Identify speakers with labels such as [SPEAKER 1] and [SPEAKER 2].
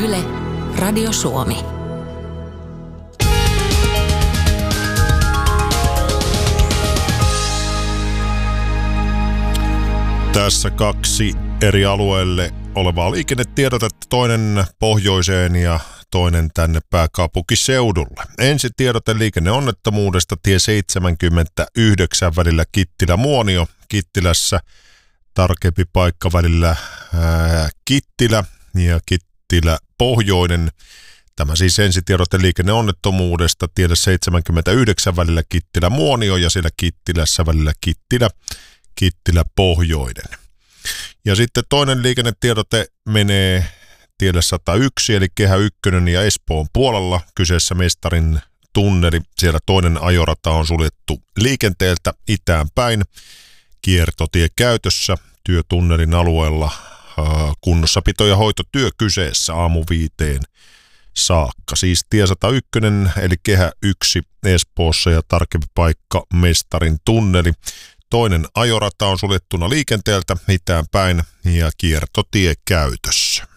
[SPEAKER 1] Yle, Radio Suomi.
[SPEAKER 2] Tässä kaksi eri alueelle olevaa liikennetiedotetta, toinen pohjoiseen ja toinen tänne pääkaupunkiseudulle. Ensin tiedote liikenneonnettomuudesta tie 79 välillä Kittilä-Muonio. Kittilässä tarkempi paikka välillä Kittilä ja Kittilä-Pohjoinen. Tämä siis ensitiedote liikenneonnettomuudesta tielle 79 välillä Kittilä-Muonio ja siellä Kittilässä välillä Kittilä-Pohjoinen. Ja sitten toinen liikennetiedote menee tielle 101 eli Kehä 1 ja Espoon puolella. Kyseessä Mestarin tunneli. Siellä toinen ajorata on suljettu liikenteeltä itään päin. Kiertotie käytössä työtunnelin alueella. Kunnossapito- ja hoitotyö kyseessä aamu 5 saakka. Siis tie 101 eli Kehä 1 Espoossa ja tarkempi paikka Mestarin tunneli. Toinen ajorata on suljettuna liikenteeltä itään päin ja kiertotie käytössä.